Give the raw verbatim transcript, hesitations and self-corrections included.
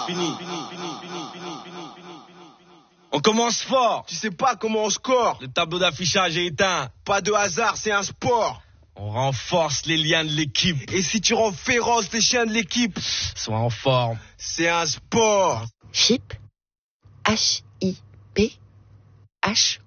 On commence fort. Tu sais pas comment on score. Le tableau d'affichage est éteint. Pas de hasard, c'est un sport. On renforce les liens de l'équipe. Et si tu rends féroce les chiens de l'équipe, sois en forme. C'est un sport. Chip, H I P, H